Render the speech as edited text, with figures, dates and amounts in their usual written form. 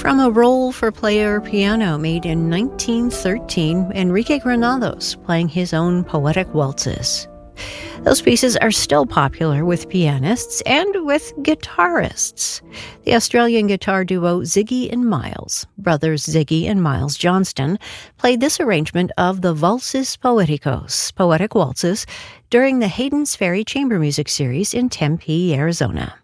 From a roll for player piano made in 1913, Enrique Granados playing his own poetic waltzes. Those pieces are still popular with pianists and with guitarists. The Australian guitar duo Ziggy and Miles, brothers Ziggy and Miles Johnston, played this arrangement of the Valses Poeticos, poetic waltzes, during the Hayden's Ferry Chamber Music Series in Tempe, Arizona.